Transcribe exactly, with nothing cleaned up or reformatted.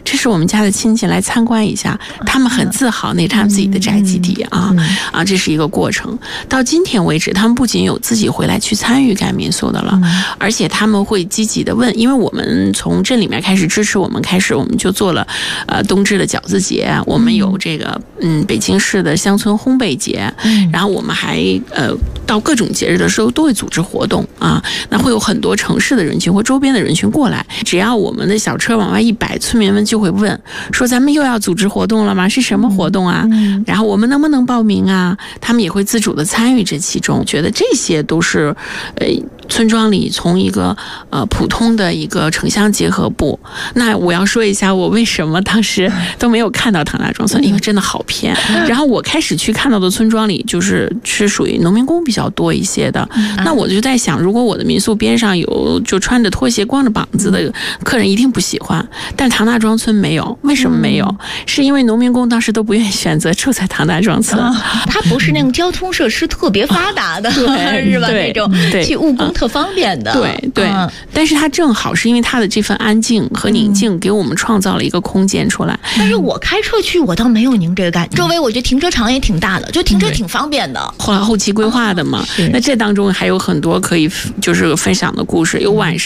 这是我们家的亲戚来参观一下，他们很自豪那是他们自己的宅基地啊啊，这是一个过程。到今天为止，他们不仅有自己回来去参与改民宿的了，而且他们会积极的问，因为我们从镇里面开始支持我们开始，我们就做了呃冬至的饺子节，我们有这个嗯北京市的乡村烘焙节，然后我们还呃到各种节日的时候都会组织活动啊，那会有很多城市的人群或周边的人群过来，只要我们的小车往外一摆，村民们就会问说咱们又要组织活动了吗？是什么活动啊？然后我们能不能报名啊？他们也会自主的参与这其中，觉得这些都是呃村庄里从一个呃普通的一个城乡结合部。那我要说一下我为什么当时都没有看到唐大庄村，因为真的好偏。然后我开始去看到的村庄里就是是属于农民工比较多一些的，那我就在想，如果我的民宿边上有就穿着拖鞋光着膀子的客人，一定不喜欢。但唐大庄村没有，为什么没有？是因为农民工当时都不愿意选择住在唐大庄村， 它不是那种交通设施特别发达的， 对是吧？那种去务工特方便的， 对对。但是它正好是因为它的这份安静和宁静，给我们创造了一个空间出来。 但是我开车去，我倒没有您这个感觉。周围我觉得停车场也挺大的，就停车挺方便的。 后来后期规划的嘛，那这当中还有很多可以就是分享的故事，有晚上。